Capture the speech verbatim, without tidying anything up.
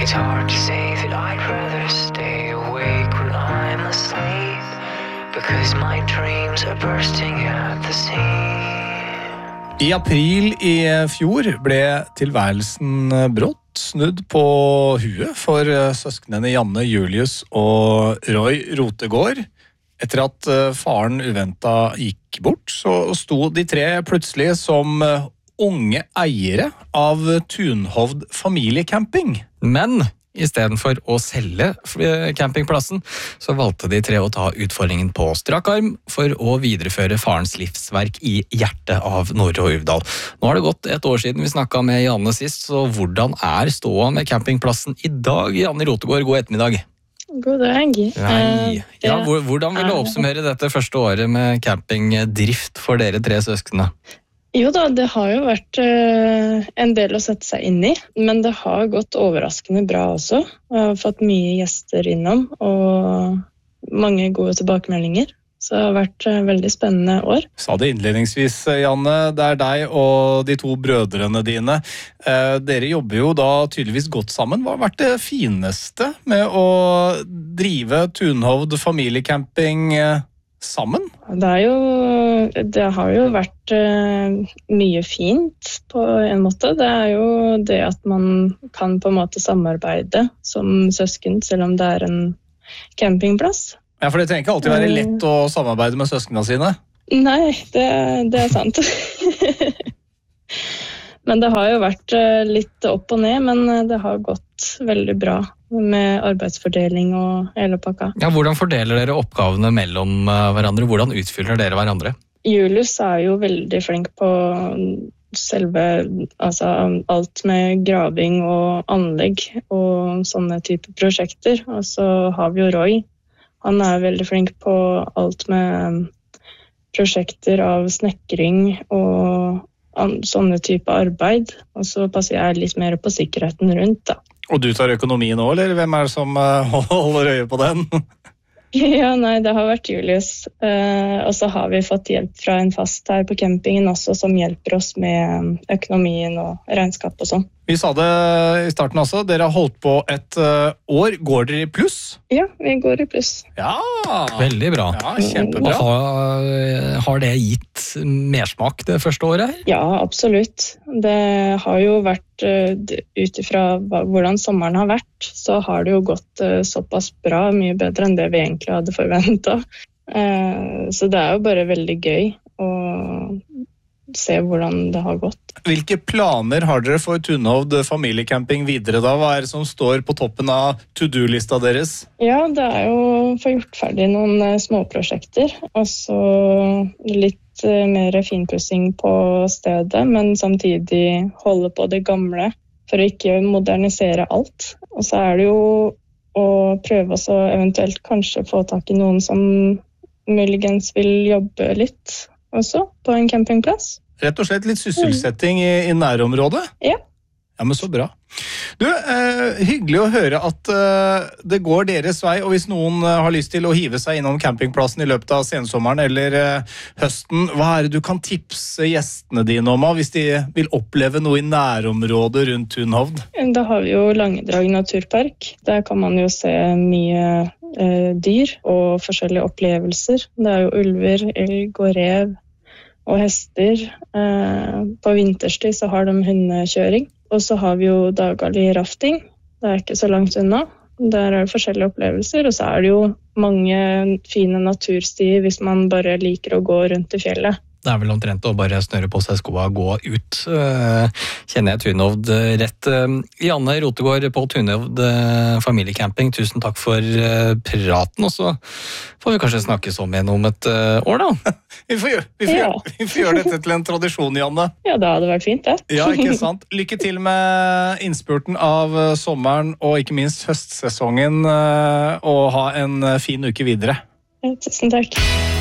It's hard to say that I'd rather stay awake when I'm asleep, because my dreams are bursting at the seams. I april i fjor ble tilværelsen brått snudd på huet for søsknene Janne Julius og Roy Rotegård. Etter at faren uventet gikk bort, så sto de tre plutselig som unge eiere av Tunhovd familiecamping. Men i stedet for å selge campingplassen, så valgte de tre å ta utfordringen på strak arm for å videreføre farens livsverk i hjertet av Nordre og Uvdal. Nå har det gått et år siden vi snakket med Janne sist, så hvordan er ståa med campingplassen i dag? Janne Rotegård, god ettermiddag. God dag. Nei. Ja, hvordan vil du oppsummere dette første året med campingdrift for dere tre søskene? Jo da, det har jo vært uh, en del å sette seg inn i, men det har gått overraskende bra også. Jeg har fått mye gjester innom, og mange gode tilbakemeldinger. Så det har vært et uh, veldig spennende år. Sa det innledningsvis, Janne, det er deg og de to brødrene dine. Uh, dere jobber jo da tydeligvis godt sammen. Hva har vært det fineste med å drive Tunhovd familiecamping uh, sammen? Det, er jo, det har jo vært uh, mye fint på en måte. Det er jo det at man kan på en måte samarbeide som søsken, selv om det er en campingplass. Ja, for det trenger ikke alltid være lett å samarbeide med søskene sine. Nei, det, det er sant. Men det har jo vært litt opp og ned, men det har gått veldig bra med arbeidsfordeling og hele pakka. Ja, hvordan fordeler dere oppgavene mellom hverandre? Hvordan utfyller dere hverandre? Julius er jo veldig flink på selve, altså alt med graving og anlegg og sånne type prosjekter. Og så har vi jo Roy. Han er veldig flink på alt med prosjekter av snekring og sånne type arbeid, og så passer jeg litt mer på sikkerheten rundt da. Og du tar økonomien nå, eller hvem er det som holder øye på den? Ja, nei, det har vært Julius, uh, og så har vi fått hjelp fra en fast her på campingen også, som hjelper oss med økonomien og regnskap og sånn. Vi sa det i starten også, dere har holdt på et uh, år. Går dere i pluss? Ja, vi går i pluss. Ja! Veldig bra. Ja, kjempebra. Og har, har det gitt mersmak det første året her? Ja, absolutt. Det har jo vært, uh, utifra hvordan sommeren har vært, så har det jo gått uh, såpass bra, mye bedre enn det vi egentlig hadde forventet. Uh, så det er jo bare veldig gøy å se hvordan det har gått. Hvilke planer har dere for Tunhovd familiecamping videre da? Hva er det som står på toppen av to-do-lista deres? Ja, det er jo å få gjort ferdig noen småprosjekter, og så litt mer finpussing på stedet, men samtidig holde på det gamle for å ikke modernisere alt. Og så er det jo å prøve å eventuelt kanskje få tak i noen som muligens vil jobbe litt også på en campingplass. Rett og slett litt sysselsetting i, i nærområdet? Ja. Ja, men så bra. Du, eh, hyggelig å høre at eh, det går deres vei, og hvis noen eh, har lyst til å hive seg innom campingplassen i løpet av sensommeren eller eh, høsten, hva er det du kan tipse gjestene dine om hvis de vil oppleve noe i nærområdet rundt Tunhovd? Da har vi jo Langedrag naturpark. Der kan man jo se mye eh, dyr og forskjellige opplevelser. Det er jo ulver, elg og rev og hester. Eh, på vinterstid så har de hundekjøring. Og så har vi jo Dagali rafting. Det er ikke så langt unna. Der er det forskjellige opplevelser, og så er det jo mange fine naturstier hvis man bare liker å gå rundt i fjellet. Det er vel omtrent å bare snøre på seg skoa og gå ut. Kjenner jeg Tunhovd rett. Janne Rotegård på Tunhovd familiecamping, tusen takk for praten, og så får vi kanskje snakkes om igjen om et år da. Vi får, gjøre, vi, får Ja. gjøre, vi får gjøre dette til en tradisjon, Janne. Ja, det hadde vært fint, det. Ja, ikke sant? Lykke til med innspurten av sommeren og ikke minst høstsesongen, og ha en fin uke videre. Ja, tusen takk.